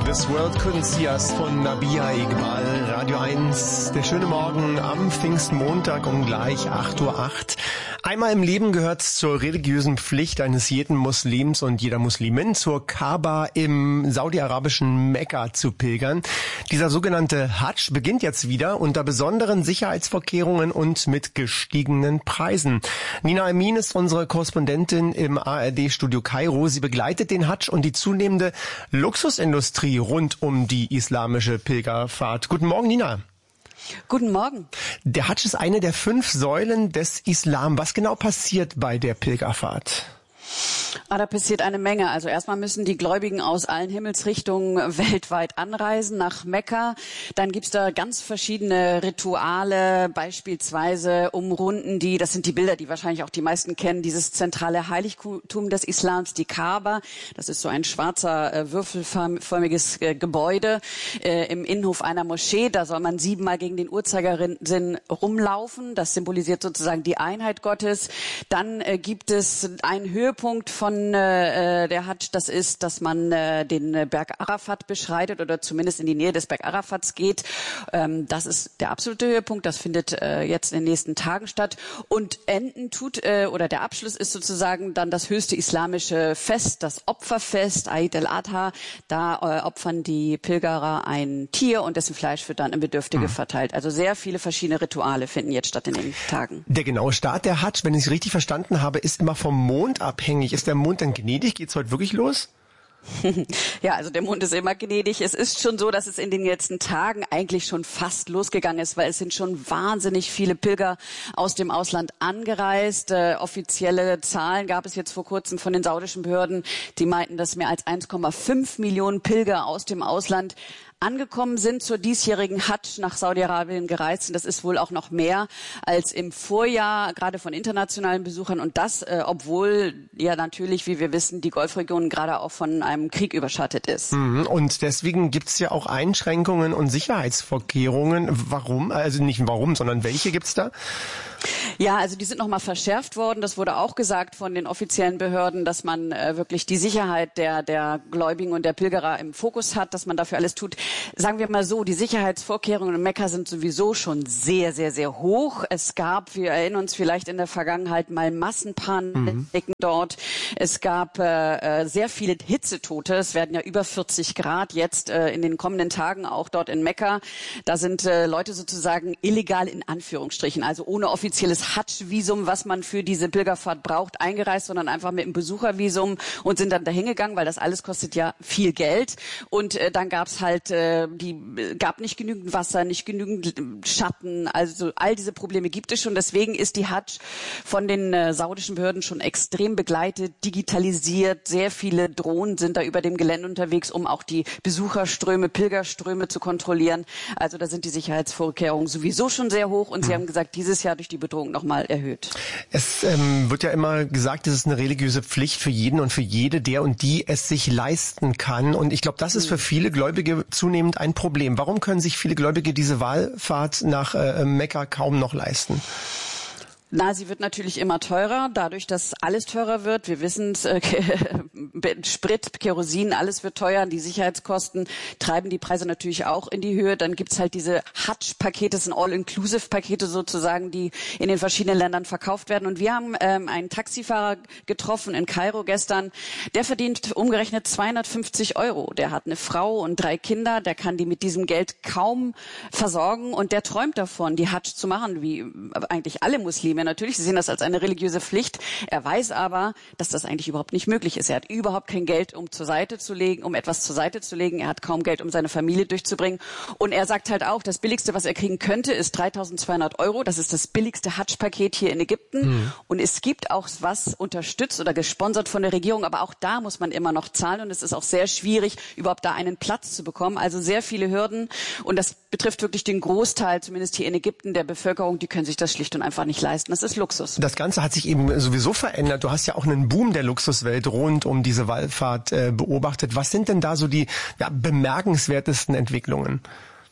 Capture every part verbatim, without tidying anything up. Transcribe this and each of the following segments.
This World Couldn't See Us von Nabia Iqbal, Radio eins. Der schöne Morgen am Pfingstmontag um gleich acht Uhr acht. Einmal im Leben gehört zur religiösen Pflicht eines jeden Muslims und jeder Muslimin, zur Kaaba im saudi-arabischen Mekka zu pilgern. Dieser sogenannte Hadsch beginnt jetzt wieder unter besonderen Sicherheitsvorkehrungen und mit gestiegenen Preisen. Nina Amin ist unsere Korrespondentin im A R D-Studio Kairo. Sie begleitet den Hadsch und die zunehmende Luxusindustrie rund um die islamische Pilgerfahrt. Guten Morgen, Nina. Guten Morgen. Der Hadsch ist eine der fünf Säulen des Islam. Was genau passiert bei der Pilgerfahrt? Ah, da passiert eine Menge. Also erstmal müssen die Gläubigen aus allen Himmelsrichtungen weltweit anreisen nach Mekka. Dann gibt's da ganz verschiedene Rituale, beispielsweise umrunden die, das sind die Bilder, die wahrscheinlich auch die meisten kennen, dieses zentrale Heiligtum des Islams, die Kaaba. Das ist so ein schwarzer, äh, würfelförmiges äh, Gebäude äh, im Innenhof einer Moschee. Da soll man siebenmal gegen den Uhrzeigersinn rumlaufen. Das symbolisiert sozusagen die Einheit Gottes. Dann äh, gibt es einen Höhepunkt von äh, der Hadsch, das ist, dass man äh, den Berg Arafat beschreitet oder zumindest in die Nähe des Berg Arafats geht. Ähm, das ist der absolute Höhepunkt, das findet äh, jetzt in den nächsten Tagen statt. Und enden tut, äh, oder der Abschluss ist sozusagen dann das höchste islamische Fest, das Opferfest, Eid al-Adha. Da äh, opfern die Pilgerer ein Tier und dessen Fleisch wird dann an Bedürftige mhm. verteilt. Also sehr viele verschiedene Rituale finden jetzt statt in den Tagen. Der genaue Start der Hadsch, wenn ich es richtig verstanden habe, ist immer vom Mond abhängig. Ist der Mond dann gnädig? Geht's heute wirklich los? Ja, also der Mond ist immer gnädig. Es ist schon so, dass es in den letzten Tagen eigentlich schon fast losgegangen ist, weil es sind schon wahnsinnig viele Pilger aus dem Ausland angereist. Äh, offizielle Zahlen gab es jetzt vor kurzem von den saudischen Behörden, die meinten, dass mehr als eins Komma fünf Millionen Pilger aus dem Ausland angekommen sind, zur diesjährigen Hadsch nach Saudi-Arabien gereist sind. Das ist wohl auch noch mehr als im Vorjahr, gerade von internationalen Besuchern. Und das, äh, obwohl ja natürlich, wie wir wissen, die Golfregion gerade auch von einem Krieg überschattet ist. Und deswegen gibt es ja auch Einschränkungen und Sicherheitsvorkehrungen. Warum? Also nicht warum, sondern welche gibt's da? Ja, also die sind nochmal verschärft worden. Das wurde auch gesagt von den offiziellen Behörden, dass man äh, wirklich die Sicherheit der, der Gläubigen und der Pilgerer im Fokus hat, dass man dafür alles tut. Sagen wir mal so, die Sicherheitsvorkehrungen in Mekka sind sowieso schon sehr, sehr, sehr hoch. Es gab, wir erinnern uns vielleicht in der Vergangenheit mal Massenpaniken mhm. dort. Es gab äh, sehr viele Hitzetote. Es werden ja über vierzig Grad jetzt äh, in den kommenden Tagen auch dort in Mekka. Da sind äh, Leute sozusagen illegal in Anführungsstrichen, also ohne offizielles Hadsch-Visum, was man für diese Pilgerfahrt braucht, eingereist, sondern einfach mit einem Besuchervisum und sind dann dahin gegangen, weil das alles kostet ja viel Geld. Und äh, dann gab's halt, äh, die gab nicht genügend Wasser, nicht genügend Schatten. Also all diese Probleme gibt es schon. Deswegen ist die Hadsch von den äh, saudischen Behörden schon extrem begleitet, digitalisiert. Sehr viele Drohnen sind da über dem Gelände unterwegs, um auch die Besucherströme, Pilgerströme zu kontrollieren. Also da sind die Sicherheitsvorkehrungen sowieso schon sehr hoch. Und sie haben gesagt, dieses Jahr durch die Bedrohung nochmal erhöht. Es ähm, wird ja immer gesagt, es ist eine religiöse Pflicht für jeden und für jede, der und die es sich leisten kann. Und ich glaube, das ist für viele Gläubige zunehmend ein Problem. Warum können sich viele Gläubige diese Wallfahrt nach äh, Mekka kaum noch leisten? Na, sie wird natürlich immer teurer, dadurch, dass alles teurer wird. Wir wissen es, äh, Sprit, Kerosin, alles wird teuer. Die Sicherheitskosten treiben die Preise natürlich auch in die Höhe. Dann gibt's halt diese Hadsch-Pakete, das sind All-Inclusive-Pakete sozusagen, die in den verschiedenen Ländern verkauft werden. Und wir haben ähm, einen Taxifahrer getroffen in Kairo gestern. Der verdient umgerechnet zweihundertfünfzig Euro. Der hat eine Frau und drei Kinder. Der kann die mit diesem Geld kaum versorgen. Und der träumt davon, die Hadsch zu machen, wie eigentlich alle Muslime. Natürlich, sie sehen das als eine religiöse Pflicht. Er weiß aber, dass das eigentlich überhaupt nicht möglich ist. Er hat überhaupt kein Geld, um zur Seite zu legen, um etwas zur Seite zu legen. Er hat kaum Geld, um seine Familie durchzubringen. Und er sagt halt auch, das Billigste, was er kriegen könnte, ist dreitausendzweihundert Euro. Das ist das billigste Hadsch-Paket hier in Ägypten. Mhm. Und es gibt auch was unterstützt oder gesponsert von der Regierung. Aber auch da muss man immer noch zahlen. Und es ist auch sehr schwierig, überhaupt da einen Platz zu bekommen. Also sehr viele Hürden. Und das betrifft wirklich den Großteil, zumindest hier in Ägypten, der Bevölkerung. Die können sich das schlicht und einfach nicht leisten. Das ist Luxus. Das Ganze hat sich eben sowieso verändert. Du hast ja auch einen Boom der Luxuswelt rund um diese Wallfahrt äh, beobachtet. Was sind denn da so die ja, bemerkenswertesten Entwicklungen?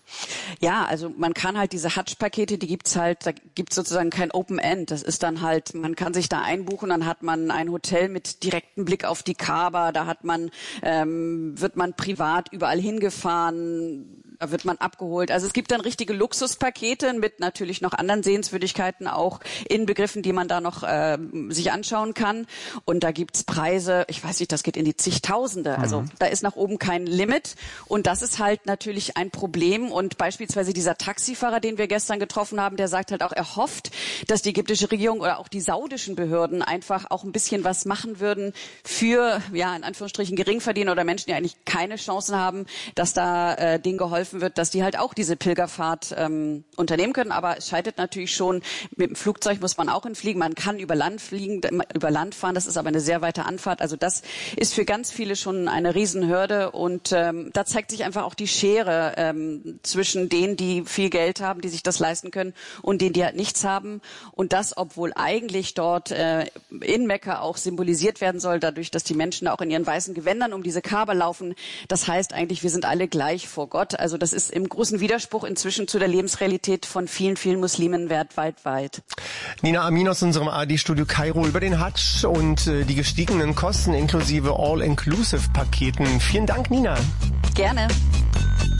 Ja, also man kann halt diese Hajj-Pakete, die gibt's halt, da gibt's sozusagen kein Open End. Das ist dann halt, man kann sich da einbuchen, dann hat man ein Hotel mit direktem Blick auf die Kaaba, da hat man, ähm, wird man privat überall hingefahren, da wird man abgeholt. Also es gibt dann richtige Luxuspakete mit natürlich noch anderen Sehenswürdigkeiten auch inbegriffen, die man da noch äh, sich anschauen kann. Und da gibt's Preise, ich weiß nicht, das geht in die zigtausende. Also mhm. da ist nach oben kein Limit. Und das ist halt natürlich ein Problem. Und beispielsweise dieser Taxifahrer, den wir gestern getroffen haben, der sagt halt auch, er hofft, dass die ägyptische Regierung oder auch die saudischen Behörden einfach auch ein bisschen was machen würden für, ja, in Anführungsstrichen Geringverdiener oder Menschen, die eigentlich keine Chancen haben, dass da äh, denen geholfen wird, dass die halt auch diese Pilgerfahrt ähm, unternehmen können. Aber es scheitert natürlich schon, mit dem Flugzeug muss man auch hinfliegen. Man kann über Land fliegen, über Land fahren. Das ist aber eine sehr weite Anfahrt. Also das ist für ganz viele schon eine Riesenhürde. Und ähm, da zeigt sich einfach auch die Schere ähm, zwischen denen, die viel Geld haben, die sich das leisten können, und denen, die halt nichts haben. Und das, obwohl eigentlich dort äh, in Mekka auch symbolisiert werden soll, dadurch, dass die Menschen da auch in ihren weißen Gewändern um diese Kaaba laufen. Das heißt eigentlich, wir sind alle gleich vor Gott. Also das ist im großen Widerspruch inzwischen zu der Lebensrealität von vielen, vielen Muslimen weltweit weit. Nina Amin aus unserem A R D-Studio Kairo über den Hajj und äh, die gestiegenen Kosten inklusive All-Inclusive-Paketen. Vielen Dank, Nina. Gerne.